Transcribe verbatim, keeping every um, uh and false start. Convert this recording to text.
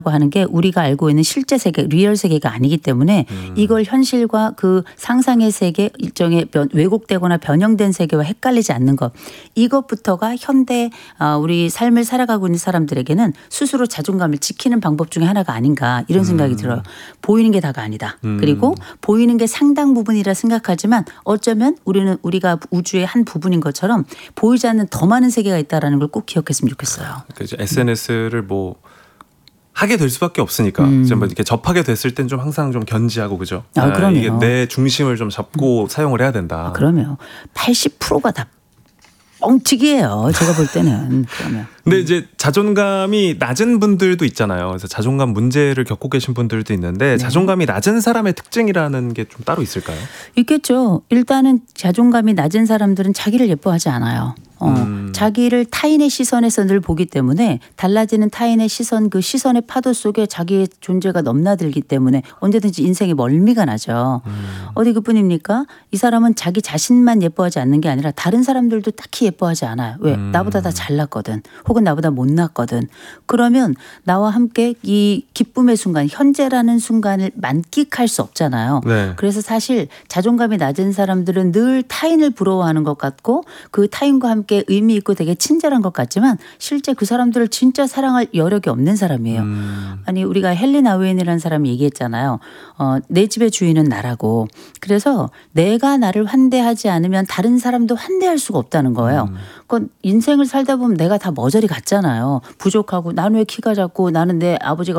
하는 게 우리가 알고 있는 실제 세계, 리얼 세계가 아니기 때문에 음. 이걸 현실과 그 상상의 세계, 일종의 변, 왜곡되거나 변형된 세계와 헷갈리지 않는 것. 이것부터가 현대 우리 삶을 살아가고 있는 사람들에게는 스스로 자존감을 지키는 방법 중에 하나가 아닌가 이런 생각이 음. 들어요. 보이는 게 다가 아니다. 음. 그리고 보이는 게 상당 부분이라 생각하지만 어쩌면 우리는 우리가 우주의 한 부분인 것처럼 보이지 않는 더 많은 세계가 있다는 걸 꼭 기억했으면 좋겠어요. 그러니까 이제 에스엔에스를 뭐 하게 될 수밖에 없으니까 음. 뭐 이렇게 접하게 됐을 땐 좀 항상 좀 견지하고 그죠? 아, 그럼요. 이게 내 중심을 좀 잡고 음. 사용을 해야 된다. 아, 그러면 팔십 퍼센트가 다 뻥튀기예요. 제가 볼 때는. 그러면. 근데 이제 자존감이 낮은 분들도 있잖아요. 그래서 자존감 문제를 겪고 계신 분들도 있는데 네. 자존감이 낮은 사람의 특징이라는 게 좀 따로 있을까요? 있겠죠. 일단은 자존감이 낮은 사람들은 자기를 예뻐하지 않아요. 어, 음. 자기를 타인의 시선에서 늘 보기 때문에 달라지는 타인의 시선, 그 시선의 파도 속에 자기의 존재가 넘나들기 때문에 언제든지 인생에 멀미가 나죠. 음. 어디 그뿐입니까? 이 사람은 자기 자신만 예뻐하지 않는 게 아니라 다른 사람들도 딱히 예뻐하지 않아요. 왜? 음. 나보다 다 잘났거든. 혹은 나보다 못났거든. 그러면 나와 함께 이 기쁨의 순간, 현재라는 순간을 만끽할 수 없잖아요. 네. 그래서 사실 자존감이 낮은 사람들은 늘 타인을 부러워하는 것 같고 그 타인과 함께 의미 있고 되게 친절한 것 같지만 실제 그 사람들을 진짜 사랑할 여력이 없는 사람이에요. 음. 아니 우리가 헬린 아우엔이라는 사람이 얘기했잖아요. 어, 내 집의 주인은 나라고. 그래서 내가 나를 환대하지 않으면 다른 사람도 환대할 수가 없다는 거예요. 음. 그건 인생을 살다 보면 내가 다 머저리 같잖아요. 부족하고 나는 왜 키가 작고 나는 내 아버지가